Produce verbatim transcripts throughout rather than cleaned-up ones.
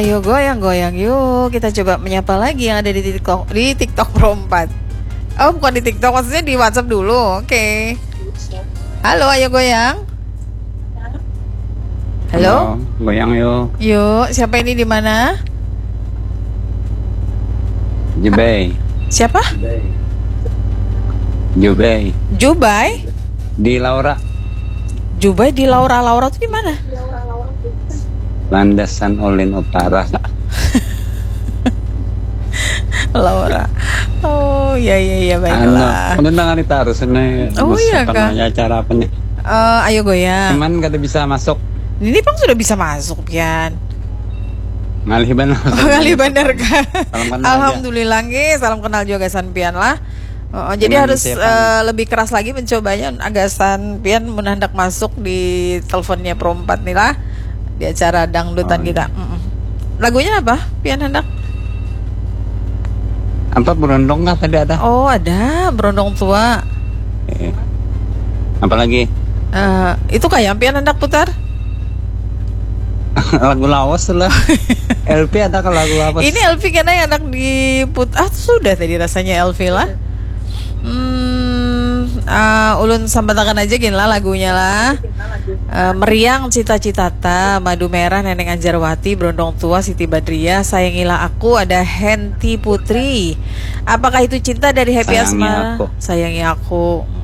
Ayo goyang-goyang yuk. Kita coba menyapa lagi yang ada di TikTok di TikTok Pro empat. Oh, bukan di TikTok, maksudnya di WhatsApp dulu. Oke. Okay. Halo, ayo goyang. Halo. Halo, goyang yuk. Yuk, siapa ini di mana? Jubei. Siapa? Jubei. Jubai? Di Laura. Jubai di Laura. Laura tuh di mana? Landasan Ulin Utara. Laura. Oh, iya iya iya baiklah. Ano, nang kita harus ini. Oh iya kan. Acara apa nih? Uh, ayo goyang. Cuman kada bisa masuk. Ini Bang sudah bisa masuk, Pian. Ngalih bandar. Oh, ngalih bandar kan. Alhamdulillah nggih, salam kenal juga Gasan Pian lah. Oh, jadi harus uh, lebih keras lagi mencobanya. Agasan Pian menandak masuk di teleponnya Pro empat nih lah di acara dangdutan oh, kita. Iya. Mm-mm. Lagunya apa? Pian hendak? Apa berondong nggak tadi ada? Oh ada berondong tua. Eh. Apa lagi? Uh, itu kayak Pian hendak putar? Lagu lawas lah. L P ada kalau lagu apa? Ini L P karena yang anak diput ah sudah tadi rasanya L P lah. Hmm, uh, ulun sambatakan aja gini lah lagunya lah. Uh, Meriang Cita-Cita Ta, Madu Merah Neneng Anjarwati, Berondong Tua Siti Badriah, Sayangilah Aku ada Henti Putri. Apakah itu cinta dari Happy Sayangi Asmara? Aku. Sayangi Aku.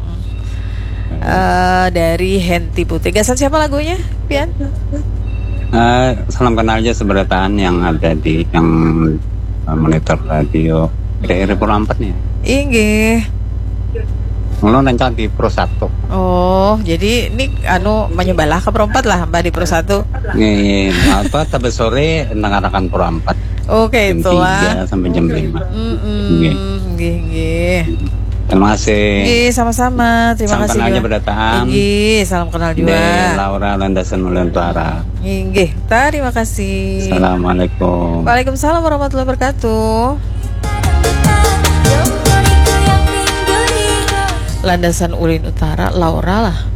Uh, dari Henti Putri. Gasan siapa lagunya, Pian? Uh, salam kenal aja seberataan yang ada di yang uh, monitor radio daerah Pro empat nih. Inggih. Mulai rencana di Pro satu. Oh, jadi ini anu menyebalah ke Pro empat lah Mbak di Pro satu. Nih, apa tapi sore nengarakan Pro empat. Oke, itulah. Jam tiga sampai jam lima. Heeh. Nggih, nggih. Terima kasih. Nggih, sama-sama. Terima salam kasih. Salam kenal aja berdataan. Nggih, salam kenal juga. De Laura Landasan Ulin Utara. Nggih, terima kasih. Assalamualaikum. Waalaikumsalam warahmatullahi wabarakatuh. Landasan Ulin Utara, Laura lah.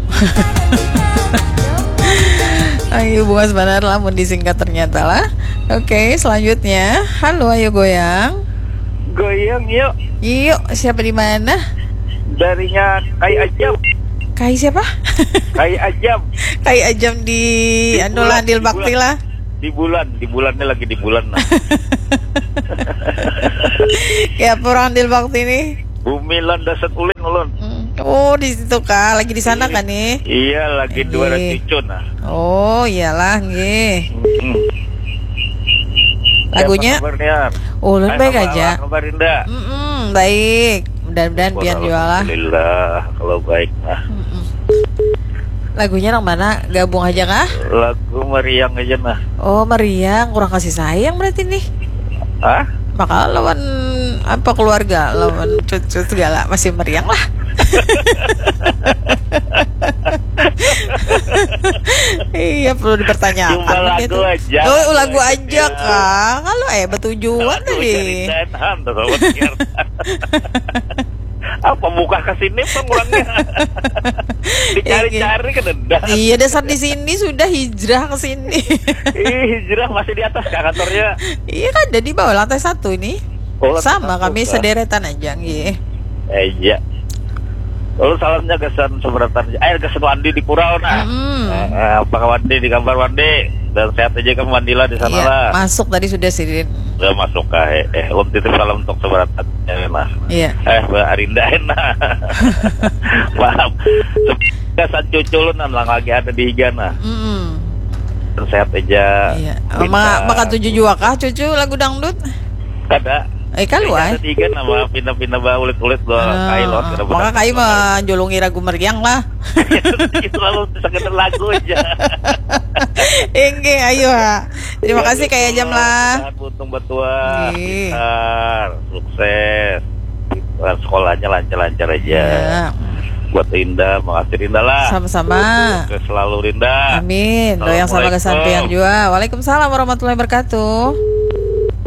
Ayo bunga sebentar lah, mau disingkat ternyata lah. Oke, selanjutnya. Halo, ayo goyang. Goyang yuk. Yuk, siapa di mana? Darinya Kai Ajam. Kai siapa? Kai Ajam. Kai Ajam di, di anu lah, Andil Bakti lah. Di bulan, di bulannya lagi di bulan lah. Ya, orang Andil Bakti nih. Bumi Landasan Ulin ulun. Oh, di situ kah? Lagi di sana kan nih? Iya, lagi dua ratus cucun nah. Oh, iyalah, nggih. Hmm. Lagunya? Oh, lu baik aja. Kabar Indah. Mm-mm, baik. Mudah-mudahan Pian juga lah. Alhamdulillah, kalau baik nah. Mm-mm. Lagunya yang mana? Gabung aja kah? Lagu Meriang aja nah. Oh, Meriang, kurang kasih sayang berarti nih. Hah? Maka lawan apa keluarga, lawan cucu segala masih meriang lah. Iya perlu dipertanyakan. Cuma lagu gitu. aja. Oh, lagu aja kah? Kalau eh bertujuan tadi. Apa buka ke sini pengulangnya? Dicari-cari ke dedak. Iya, dasar di sini sudah hijrah ke sini. Ih, hijrah masih di atas kantornya. Iya kan, ada di bawah lantai satu ini. Oh, sama kami kan? Sederetan aja, nggih. Eh, iya. Lalu salamnya kesan seberatan air kesan Wandi di Kurau nah. Mm. Eh, apa Wandi di gambar Wandi dan sehat aja kamu Wandi lah di sana iya, lah. Masuk tadi sudah sih. Sudah masuk kah? Eh, eh untuk itu salam untuk seberatan nah. Iya. Eh, Mbak Arinda nah. Maaf. Kesan cuculun lah lagi ada di Higana. Mm. Dan sehat aja. Iya. Oh, maka maka tujuh juga kah cucu lagu dangdut? Ada. Eh kalau ay. Ada tiga nama pindah-pindah bawa ulit-ulit gua uh, kailot. Maka kai mah jolongi ragu meriang lah. Itu lalu sekedar lagu aja. Engge ayo ha. Terima kasih kayak jam lah. Untung betua. Pintar, sukses. Sekolahnya lancar-lancar aja. Ya. Buat Rinda, makasih Rinda lah. Sama-sama. Sukses selalu Rinda. Amin. Doa yang sama kesampean juga. Waalaikumsalam warahmatullahi wabarakatuh.